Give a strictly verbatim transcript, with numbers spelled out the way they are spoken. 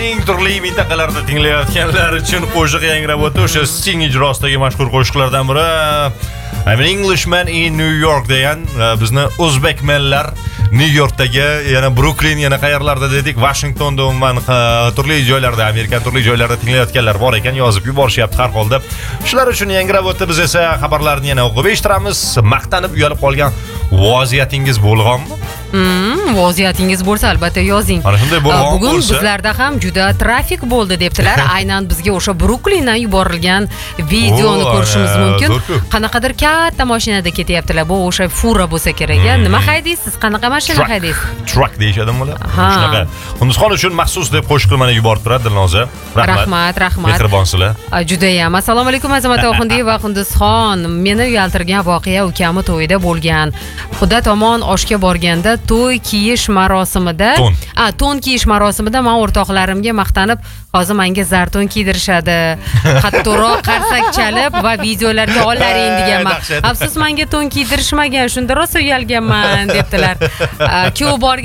Xitoyning turli mintaqalarida tinglayotganlar uchun qo'shiq yangrab o'tdi. O'sha Sting ijrosidagi mashhur qo'shiqlardan biri I'm an Englishman in New York degan bizni o'zbekmenlar New Yorkdagi, yana Brooklyn, yana qayerlarda dedik, Washingtonda, umuman turli joylarda, Amerika turli joylarida tinglayotganlar bor ekan, yozib yuborishyapti har holda. Shular uchun yangrab o'tdi. Biz esa xabarlarni yana o'qib eshittiramiz. Maqtanib uyalib qolgan vaziyatingiz bo'lganmi? Hmm, vaziyatingiz bo'lsa albatta yozing. Ana shunday bo'lgan bo'lsa. Bugun bizlarda ham juda trafik bo'ldi debdilar. Aynan bizga o'sha Brooklyndan yuborilgan videoni ko'rishimiz mumkin. Qanaqadir katta mashinada ketyaptilar. Bu o'sha fura bo'lsa kerak. Nima haydaysiz? Qanaqa mashina haydaysiz? Truck deyishadimi ular? Shunaqa. Hindiston uchun maxsus deb qo'shiq mana yuborib turadi Dilnoza. Rahmat. Rahmat, rahmat. Mehribonsizlar. Juda ham. Assalomu alaykum Azamat Oxundiy va Hindiston. Meni uyaltirgan voqea ukami to'yida bo'lgan. Xudo tomon oshga borganda to'y kiyish marosimida, a to'n kiyish marosimida men o'rtoqlarimga maqtanib, hozir menga zarton kiydirishadi. Qattiqroq qarsak chalib va videolarga olaring deganman. Afsus menga to'n kiydirishmagan, shunda rosa uyalganman debdilar. Kuyov borgan